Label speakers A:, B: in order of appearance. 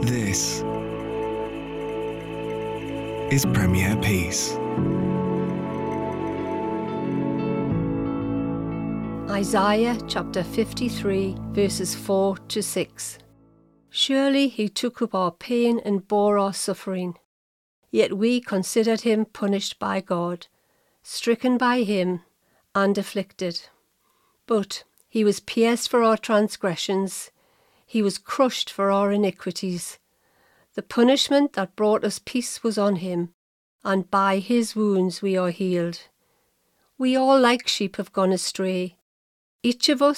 A: This is Premier Peace.
B: Isaiah chapter 53 verses 4 to 6. Surely he took up our pain and bore our suffering. Yet we considered him punished by God, stricken by him, and afflicted. But he was pierced for our transgressions, he was crushed for our iniquities. The punishment that brought us peace was on him, and by his wounds we are healed. We all like sheep have gone astray. Each of us